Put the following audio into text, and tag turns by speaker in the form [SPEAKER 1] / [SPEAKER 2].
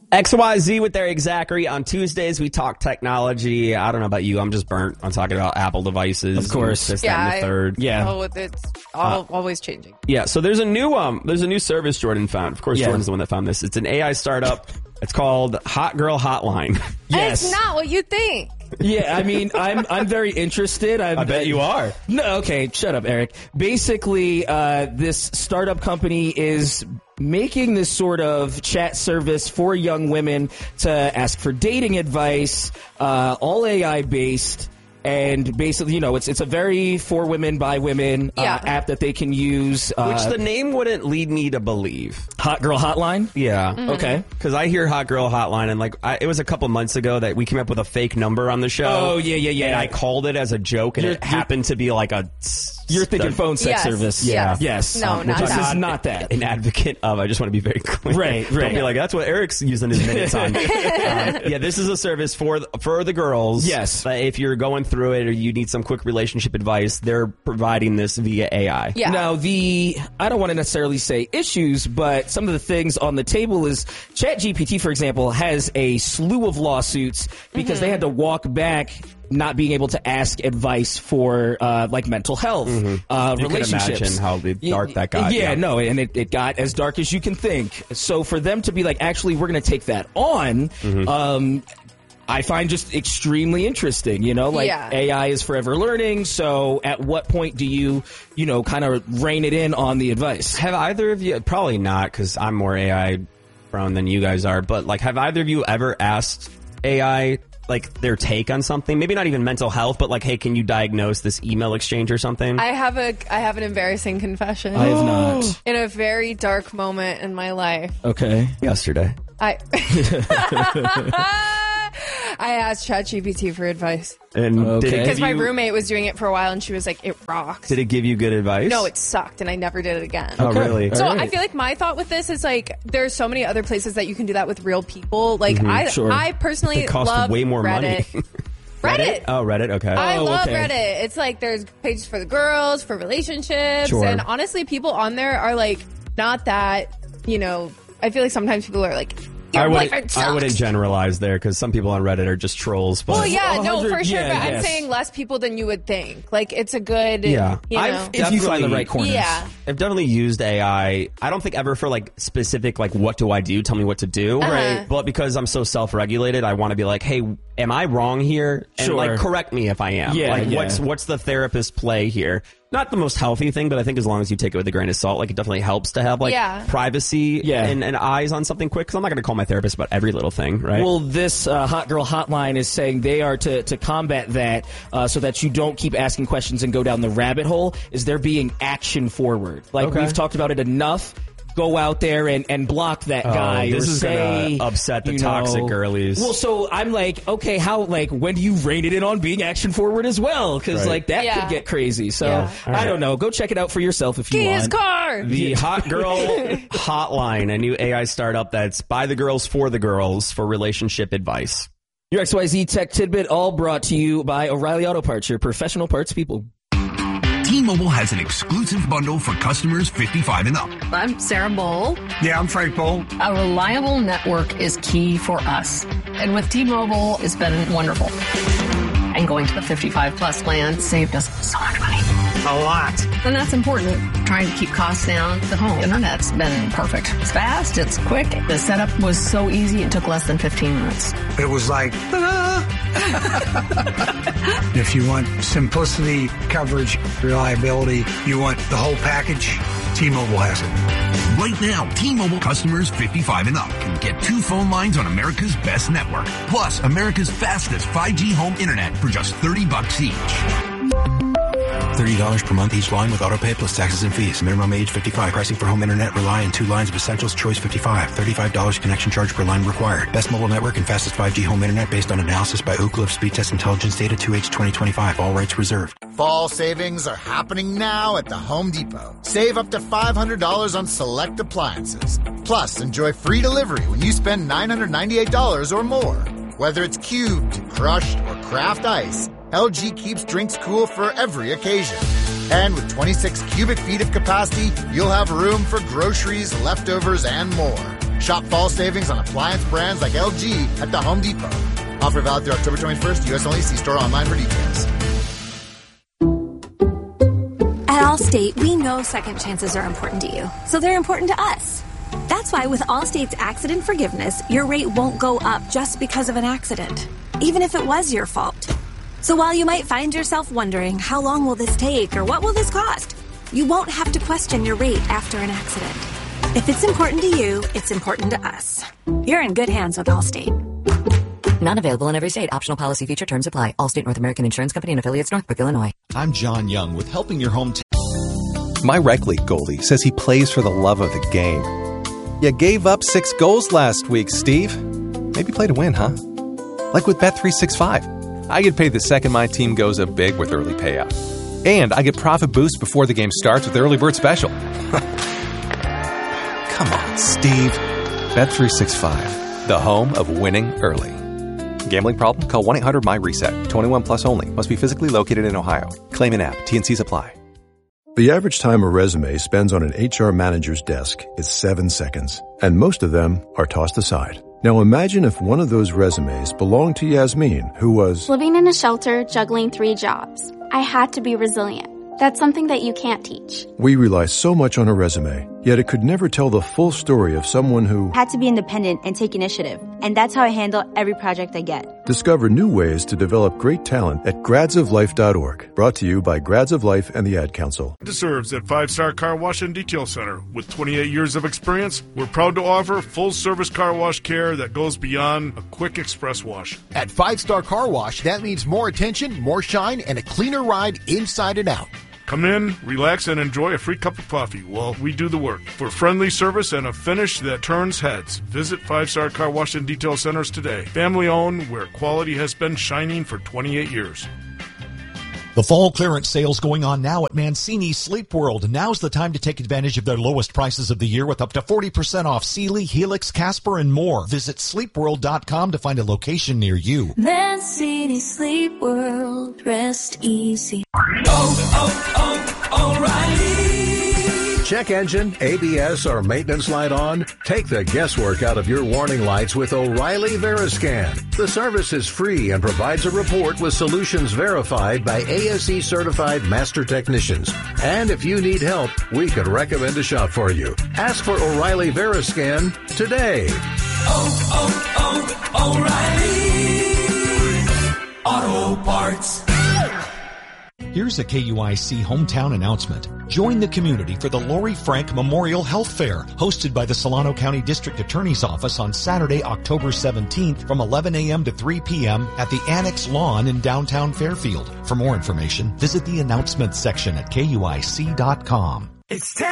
[SPEAKER 1] XYZ with Eric Zachary. On Tuesdays, we talk technology. I don't know about you. I'm just burnt on talking about Apple devices.
[SPEAKER 2] Of course.
[SPEAKER 1] This, that, and the third.
[SPEAKER 2] Yeah.
[SPEAKER 3] Oh, it's always changing.
[SPEAKER 1] Yeah, so there's a new service Jordan found. Of course, Jordan's the one that found this. It's an AI startup. It's called Hot Girl Hotline.
[SPEAKER 2] Yes.
[SPEAKER 3] It's not what you think.
[SPEAKER 2] Yeah, I mean, I'm very interested.
[SPEAKER 1] I bet you are.
[SPEAKER 2] No, okay, shut up, Eric. Basically, this startup company is making this sort of chat service for young women to ask for dating advice, all AI based. And basically, it's a very for women by women app that they can use.
[SPEAKER 1] Which the name wouldn't lead me to believe.
[SPEAKER 2] Hot Girl Hotline?
[SPEAKER 1] Yeah.
[SPEAKER 3] Mm-hmm.
[SPEAKER 2] Okay.
[SPEAKER 1] Because I hear Hot Girl Hotline, and it was a couple months ago that we came up with a fake number on the show.
[SPEAKER 2] Oh, yeah.
[SPEAKER 1] And I called it as a joke, and it happened to be like a...
[SPEAKER 2] You're thinking phone sex service.
[SPEAKER 1] Yeah.
[SPEAKER 2] Yes.
[SPEAKER 3] No, not
[SPEAKER 2] this
[SPEAKER 3] that.
[SPEAKER 2] is not that.
[SPEAKER 1] An advocate of. I just want to be very clear.
[SPEAKER 2] Right.
[SPEAKER 1] Don't be like, that's what Eric's using his minutes on. This is a service for the girls.
[SPEAKER 2] Yes.
[SPEAKER 1] If you're going through it or you need some quick relationship advice, they're providing this via AI.
[SPEAKER 3] Yeah.
[SPEAKER 2] Now, I don't want to necessarily say issues, but some of the things on the table is ChatGPT, for example, has a slew of lawsuits because they had to walk back not being able to ask advice for mental health,
[SPEAKER 1] You
[SPEAKER 2] relationships.
[SPEAKER 1] can imagine how dark that got.
[SPEAKER 2] Yeah, no, and it got as dark as you can think. So for them to be like, actually, we're going to take that on, I find just extremely interesting. AI is forever learning. So at what point do you kind of rein it in on the advice?
[SPEAKER 1] Have either of you, probably not, because I'm more AI prone than you guys are, but have either of you ever asked AI their take on something? Maybe not even mental health, but hey, can you diagnose this email exchange or something?
[SPEAKER 3] I have an embarrassing confession.
[SPEAKER 2] I have not.
[SPEAKER 3] In a very dark moment in my life.
[SPEAKER 2] Okay.
[SPEAKER 1] Yesterday.
[SPEAKER 3] I asked ChatGPT for advice.
[SPEAKER 1] And did it
[SPEAKER 3] Because
[SPEAKER 1] give
[SPEAKER 3] my
[SPEAKER 1] you-
[SPEAKER 3] roommate was doing it for a while, and she was like, it rocks.
[SPEAKER 1] Did it give you good advice?
[SPEAKER 3] No, it sucked, and I never did it again.
[SPEAKER 1] Oh, really?
[SPEAKER 3] So
[SPEAKER 2] All right.
[SPEAKER 3] I feel like my thought with this is there's so many other places that you can do that with real people.
[SPEAKER 2] Sure.
[SPEAKER 3] I personally
[SPEAKER 1] It costs
[SPEAKER 3] love
[SPEAKER 1] way more
[SPEAKER 3] Reddit.
[SPEAKER 1] money.
[SPEAKER 3] Reddit.
[SPEAKER 1] Oh, Reddit. Okay.
[SPEAKER 3] I love
[SPEAKER 2] okay.
[SPEAKER 3] Reddit. It's there's pages for the girls, for relationships,
[SPEAKER 1] Sure.
[SPEAKER 3] and honestly, people on there are not that. I feel like sometimes people are your boyfriend sucks.
[SPEAKER 1] I wouldn't generalize there because some people on Reddit are just trolls. But
[SPEAKER 3] Well, yeah, no,
[SPEAKER 2] 100
[SPEAKER 3] for sure.
[SPEAKER 2] yeah,
[SPEAKER 3] but I'm
[SPEAKER 2] yes.
[SPEAKER 3] saying less people than you would think. It's a good.
[SPEAKER 1] Yeah.
[SPEAKER 2] If you find the right corners.
[SPEAKER 3] Yeah.
[SPEAKER 1] I've definitely used AI. I don't think ever for specific what do I do? Tell me what to do.
[SPEAKER 3] Right.
[SPEAKER 1] But because I'm so self-regulated, I want to be hey, am I wrong here? And
[SPEAKER 2] Sure.
[SPEAKER 1] correct me if I am.
[SPEAKER 2] Yeah,
[SPEAKER 1] what's the therapist play here? Not the most healthy thing, but I think as long as you take it with a grain of salt, it definitely helps to have privacy and eyes on something quick. Because I'm not going to call my therapist about every little thing, right?
[SPEAKER 2] Well, this Hot Girl Hotline is saying they are to combat that so that you don't keep asking questions and go down the rabbit hole, is they're being action forward. We've talked about it enough. Go out there and block that guy.
[SPEAKER 1] This
[SPEAKER 2] or
[SPEAKER 1] is
[SPEAKER 2] say,
[SPEAKER 1] gonna upset the toxic girlies.
[SPEAKER 2] Well, so I'm okay, how, when do you rein it in on being action forward as well? Because, that
[SPEAKER 3] Yeah.
[SPEAKER 2] could get crazy. So,
[SPEAKER 3] Yeah.
[SPEAKER 2] I don't know. Go check it out for yourself if you
[SPEAKER 3] Get
[SPEAKER 2] want.
[SPEAKER 3] his car.
[SPEAKER 1] The Hot Girl Hotline, a new AI startup that's by the girls for relationship advice.
[SPEAKER 2] Your XYZ Tech Tidbit, all brought to you by O'Reilly Auto Parts, your professional parts people.
[SPEAKER 4] T-Mobile has an exclusive bundle for customers 55 and up.
[SPEAKER 5] I'm Sarah Bowl.
[SPEAKER 6] Yeah, I'm Frank Bowl.
[SPEAKER 5] A reliable network is key for us. And with T-Mobile, it's been wonderful. And going to the 55 plus plan saved us so much money.
[SPEAKER 6] A lot.
[SPEAKER 5] And that's important. Trying to keep costs down. The home internet's been perfect. It's fast. It's quick. The setup was so easy. It took less than 15 minutes.
[SPEAKER 6] It was ta-da! If you want simplicity, coverage, reliability, you want the whole package, T-Mobile has it.
[SPEAKER 4] Right now, T-Mobile customers 55 and up can get 2 phone lines on America's best network, plus America's fastest 5G home internet for just $30 each.
[SPEAKER 7] $30 per month each line with autopay plus taxes and fees. Minimum age 55. Pricing for home internet rely on 2 lines of Essentials. Choice 55. $35 connection charge per line required. Best mobile network and fastest 5G home internet based on analysis by Ookla of Speed Test Intelligence data 2H 2025. All rights reserved.
[SPEAKER 8] Fall savings are happening now at the Home Depot. Save up to $500 on select appliances. Plus, enjoy free delivery when you spend $998 or more. Whether it's cubed, crushed, or craft ice, LG keeps drinks cool for every occasion. And with 26 cubic feet of capacity, you'll have room for groceries, leftovers, and more. Shop fall savings on appliance brands like LG at the Home Depot. Offer valid through October 21st. U.S. only. See store online for details.
[SPEAKER 9] At Allstate, we know second chances are important to you, so they're important to us. That's why with Allstate's accident forgiveness, your rate won't go up just because of an accident, even if it was your fault. So while you might find yourself wondering, how long will this take or what will this cost? You won't have to question your rate after an accident. If it's important to you, it's important to us. You're in good hands with Allstate.
[SPEAKER 10] Not available in every state. Optional policy feature terms apply. Allstate North American Insurance Company and affiliates, Northbrook, Illinois.
[SPEAKER 11] I'm John Young with Helping Your Home.
[SPEAKER 12] My rec league goalie says he plays for the love of the game. You gave up 6 goals last week, Steve. Maybe play to win, huh? Like with Bet365. I get paid the second my team goes up big with early payout. And I get profit boost before the game starts with Early Bird Special. Come on, Steve. Bet365, the home of winning early. Gambling problem? Call 1-800-MY-RESET. 21 plus only. Must be physically located in Ohio. Claim in app. T&Cs apply.
[SPEAKER 13] The average time a resume spends on an HR manager's desk is 7 seconds, and most of them are tossed aside. Now imagine if one of those resumes belonged to Yasmin, who was
[SPEAKER 14] living in a shelter, juggling 3 jobs. I had to be resilient. That's something that you can't teach.
[SPEAKER 13] We rely so much on a resume, yet it could never tell the full story of someone who
[SPEAKER 15] had to be independent and take initiative. And that's how I handle every project I get.
[SPEAKER 13] Discover new ways to develop great talent at gradsoflife.org. Brought to you by Grads of Life and the Ad Council.
[SPEAKER 16] Deserves at 5-Star Car Wash and Detail Center. With 28 years of experience, we're proud to offer full-service car wash care that goes beyond a quick express wash.
[SPEAKER 17] At 5-Star Car Wash, that means more attention, more shine, and a cleaner ride inside and out.
[SPEAKER 16] Come in, relax, and enjoy a free cup of coffee while we do the work. For friendly service and a finish that turns heads, visit 5-Star Car Wash and Detail Centers today. Family owned, where quality has been shining for 28 years.
[SPEAKER 11] The fall clearance sales going on now at Mancini Sleep World. Now's the time to take advantage of their lowest prices of the year with up to 40% off Sealy, Helix, Casper, and more. Visit sleepworld.com to find a location near you.
[SPEAKER 18] Mancini Sleep World. Rest easy.
[SPEAKER 19] O'Reilly. Check engine, ABS, or maintenance light on? Take the guesswork out of your warning lights with O'Reilly Veriscan. The service is free and provides a report with solutions verified by ASE certified master technicians. And if you need help, we could recommend a shop for you. Ask for O'Reilly Veriscan today.
[SPEAKER 18] O'Reilly Auto Parts.
[SPEAKER 11] Here's a KUIC hometown announcement. Join the community for the Lori Frank Memorial Health Fair, hosted by the Solano County District Attorney's Office on Saturday, October 17th from 11 a.m. to 3 p.m. at the Annex Lawn in downtown Fairfield. For more information, visit the announcements section at KUIC.com.
[SPEAKER 18] It's